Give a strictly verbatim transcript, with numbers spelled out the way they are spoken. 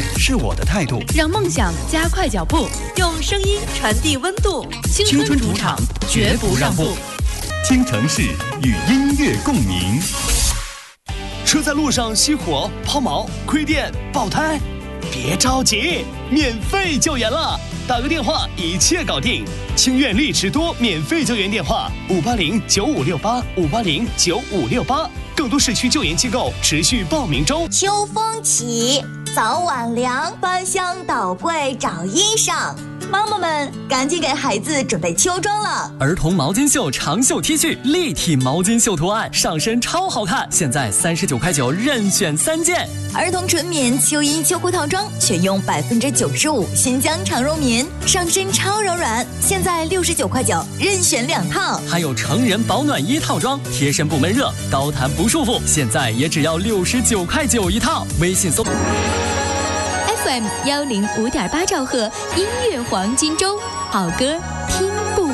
是我的态度， 让梦想加快脚步， 用声音传递温度。 青春主场，绝不让步。 听城市与音乐共鸣。 车在路上熄火、抛锚、亏电、爆胎，别着急，免费救援了！打个电话，一切搞定。清苑力驰多免费救援电话：五八零九五六八五八零九五六八。更多市区救援机构持续报名中。 秋风起，早晚凉，翻箱倒柜找衣裳。妈妈们，赶紧给孩子准备秋装了。 儿童毛巾袖长袖 T 恤，立体毛巾袖图案，上身超好看，现在三十九块九，任选三件。 儿童纯棉秋衣秋裤套装，选用百分之九十五新疆长绒棉，上身超柔软，现在六十九块九，任选两套。 还有成人保暖衣套装，贴身不闷热，高弹不束缚，现在也只要六十九块九一套。微信搜。 F M 幺零五点八兆赫，音乐黄金周，好歌